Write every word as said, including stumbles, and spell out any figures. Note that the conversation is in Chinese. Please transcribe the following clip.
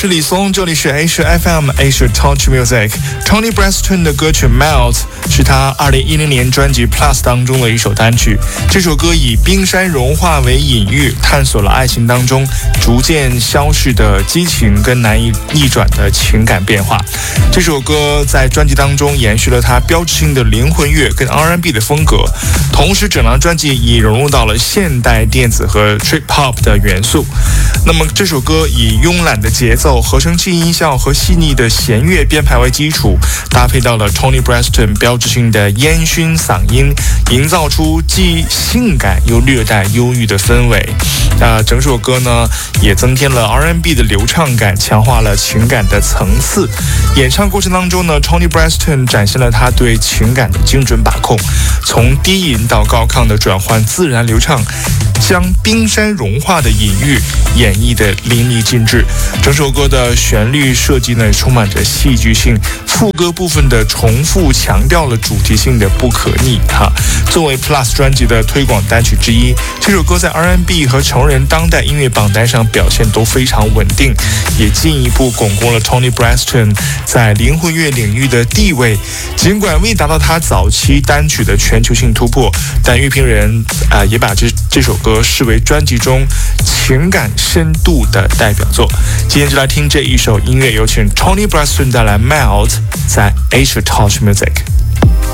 是李松，这里是 Asia F M Asia Touch Music。Toni Braxton 的歌曲 Melt 是他二零一零年专辑 Plus 当中的一首单曲。这首歌以冰山融化为隐喻，探索了爱情当中逐渐消逝的激情跟难以逆转的情感变化。这首歌在专辑当中延续了他标志性的灵魂乐跟 R and B 的风格，同时整张专辑也融入到了现代电子和 Trip Hop 的元素。那么这首歌以慵懒的节奏、合成器音效和细腻的弦乐编排为基础，搭配到了 Toni Braxton 标志性的烟熏嗓音，营造出既性感又略带忧郁的氛围。呃，整首歌呢也增添了 R and B 的流畅感，强化了情感的层次。演唱过程当中呢 Toni Braxton 展现了他对情感的精准把控，从低吟到高亢的转换自然流畅，将冰山融化的隐喻演绎的淋漓尽致。整首歌的旋律设计呢充满着戏剧性，副歌部分的重复强调了主题性的不可逆哈。作为 Plus 专辑的推广单曲之一，这首歌在 R and B 和成人当代音乐榜单上表现都非常稳定，也进一步巩固了 Toni Braxton 在灵魂乐领域的地位。尽管未达到他早期单曲的全球性突破，但乐评人啊、呃、也把这这首歌视为专辑中情感深度的代表作。今天就来听这一首音乐，有请 Toni Braxton 带来 Melt 在 Asia Touch Music。